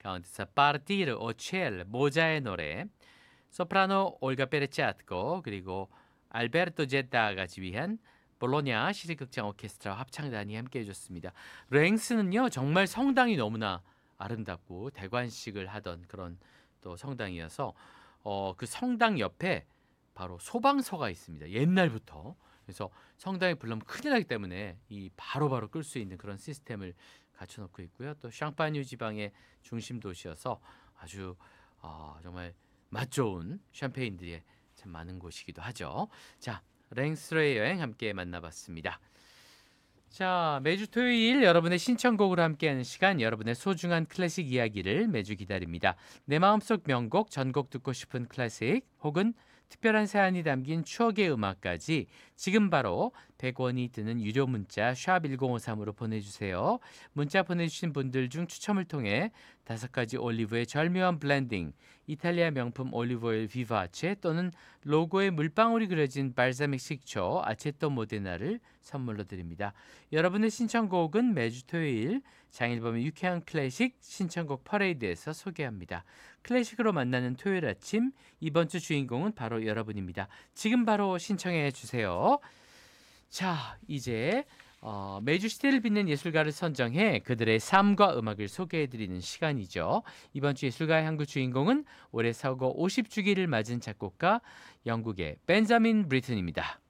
가운데서 Partire o Ciel 모자의 노래, 소프라노 올가 베르치아트코 그리고 알베르토 제타가 지휘한 볼로냐 시립극장 오케스트라 합창단이 함께해 줬습니다. 랭스는요 정말 성당이 너무나 아름답고 대관식을 하던 그런 또 성당이어서 그 성당 옆에 바로 소방서가 있습니다. 옛날부터. 그래서 성당에 불나면 큰일 나기 때문에 이 바로바로 끌 수 있는 그런 시스템을 갖춰 놓고 있고요. 또 샹파뉴 지방의 중심 도시여서 아주 정말 맛 좋은 샴페인들이 참 많은 곳이기도 하죠. 자, 랭스로의 여행 함께 만나봤습니다. 자, 매주 토요일 여러분의 신청곡으로 함께하는 시간, 여러분의 소중한 클래식 이야기를 매주 기다립니다. 내 마음속 명곡, 전곡 듣고 싶은 클래식 혹은 특별한 사연이 담긴 추억의 음악까지 지금 바로 100원이 드는 유료 문자 샵 1053으로 보내주세요. 문자 보내주신 분들 중 추첨을 통해 5가지 올리브의 절묘한 블렌딩, 이탈리아 명품 올리브오일 비바체 또는 로고에 물방울이 그려진 발사믹 식초 아체토 모데나를 선물로 드립니다. 여러분의 신청곡은 매주 토요일 장일범의 유쾌한 클래식 신청곡 퍼레이드에서 소개합니다. 클래식으로 만나는 토요일 아침, 이번 주 주인공은 바로 여러분입니다. 지금 바로 신청해 주세요. 자, 이제 매주 시대를 빛낸 예술가를 선정해 그들의 삶과 음악을 소개해드리는 시간이죠. 이번 주 예술가의 한국 주인공은 올해 서거 50주기를 맞은 작곡가 영국의 벤자민 브리튼입니다.